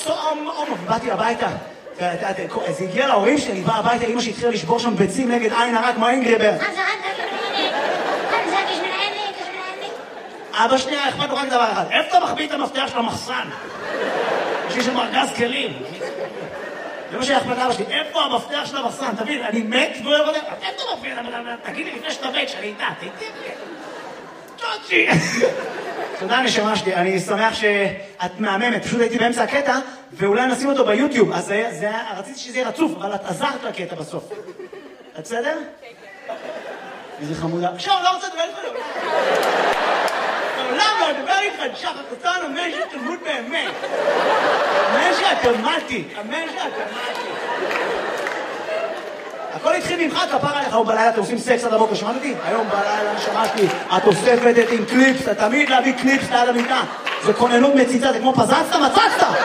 באתי הביתה, זה הגיע להורים שלי, אני בא הביתה, אמא שהתחילה לשבור שם ביצים נגד עין הרק, מה אינגרבר? אבא שנייה, אכפת לו רק דבר אחד, איפה אתה מחביא את המפתח של המחסן? יש לי שם ארגז כלים. זה מה שאכפת אבא שלי, איפה המפתח של המחסן? תבין, אני מת ולא יודע, איפה אתה מפתח? תגיד לי לפני שאתה מת, שאני איתה, תיתן לי. צ'וצ'י. תודה נשמה שלי, אני שמח שאת מהממת, פשוט הייתי באמצע הקטע, ואולי נשים אותו ביוטיוב, אז רציתי שזה יהיה רצוף, אבל את עזרת לקטע בסוף. את בסדר? כן. איזה חמודה. עכשיו, לא רוצה לדבר איתך. לעולם לא לדבר איתך, שחר, אתה אמן שתלמוד באמת. אמן שהתלמדתי, אמן שהתלמדתי. הכל התחיל ממך, כפר עליך, היום בלילה אתם עושים סקס עד הבוקר, שמעת אותי? היום בלילה שמעתי, את אוספת את עם קליפס, אתה תמיד להביא קליפס ליד המיטה. זה כוננות מציצה, זה כמו פזצת, מצצת!